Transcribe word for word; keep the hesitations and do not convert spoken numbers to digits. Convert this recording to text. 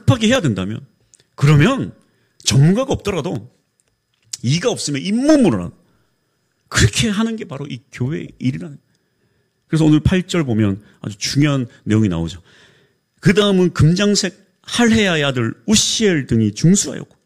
급하게 해야 된다면, 그러면 전문가가 없더라도 이가 없으면 잇몸으로나 그렇게 하는 게 바로 이 교회의 일이라는 거예요. 그래서 오늘 팔 절 보면 아주 중요한 내용이 나오죠. 그 다음은 금장색 할헤야의 아들 우시엘 등이 중수하였고,